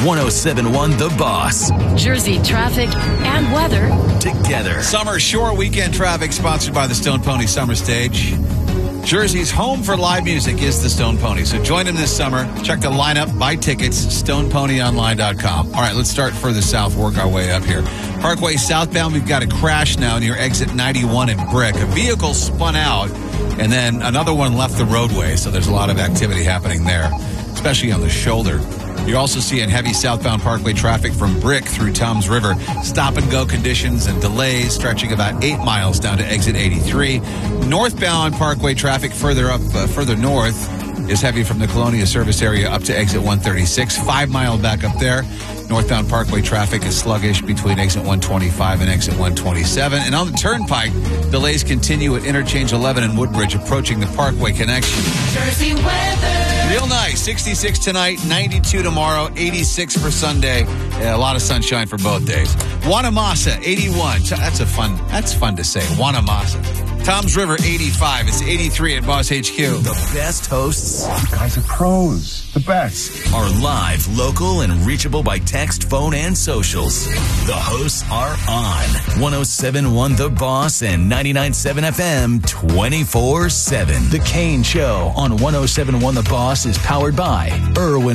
1071 The Boss. Jersey traffic and weather Together. Summer Shore weekend traffic sponsored by the Stone Pony Summer Stage. Jersey's home for live music is the Stone Pony. So join them this summer. Check the lineup, buy tickets, stoneponyonline.com. All right, let's start further south, work our way up here. Parkway southbound, we've got a crash now near exit 91 in Brick. A vehicle spun out, and then another one left the roadway. So there's a lot of activity happening there, especially on the shoulder. You're also seeing heavy southbound Parkway traffic from Brick through Toms River. Stop-and-go conditions and delays stretching about 8 miles down to exit 83. Northbound Parkway traffic further north is heavy from the Colonia service area up to exit 136. 5 mile back up there. Northbound Parkway traffic is sluggish between exit 125 and exit 127. And on the Turnpike, delays continue at Interchange 11 and Woodbridge approaching the Parkway connection. Jersey weather. Real nice. 66 tonight, 92 tomorrow, 86 for Sunday. Yeah, a lot of sunshine for both days. Wanamasa, 81. That's fun to say. Wanamasa. Toms River, 85. It's 83 at Boss HQ. The best hosts You guys are pros. The best. are live, local, and reachable by text, phone, and socials. The hosts are on 1071 The Boss and 99.7 FM 24/7. The Kane Show on 1071 The Boss is powered by Irwin